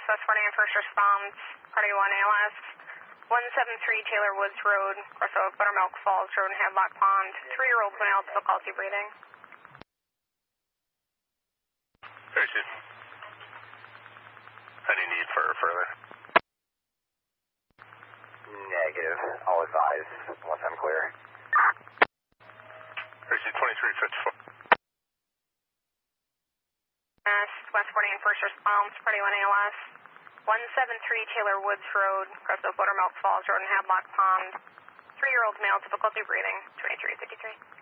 West 49 first response, party 1 ALS. 173 Taylor Woods Road, Crossover Buttermilk Falls Road and Hadlock Pond. 3-year-old male, difficulty breathing. Very good. Any need for further? Negative. I'll advise once I'm clear. Very good. 2354. West 49 first response, party 1 ALS. 173 Taylor Woods Road, Crossover Buttermilk Falls Road and Hadlock Pond. 3-year-old male, difficulty breathing. 2353.